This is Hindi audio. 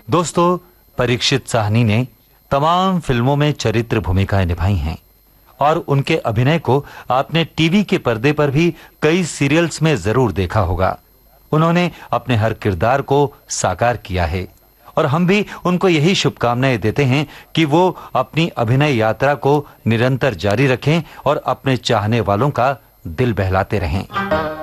दोस्तों, परीक्षित साहनी ने तमाम फिल्मों में चरित्र भूमिकाएं निभाई हैं और उनके अभिनय को आपने टीवी के पर्दे पर भी कई सीरियल्स में जरूर देखा होगा। उन्होंने अपने हर किरदार को साकार किया है और हम भी उनको यही शुभकामनाएं देते हैं कि वो अपनी अभिनय यात्रा को निरंतर जारी रखें और अपने चाहने वालों का दिल बहलाते रहें।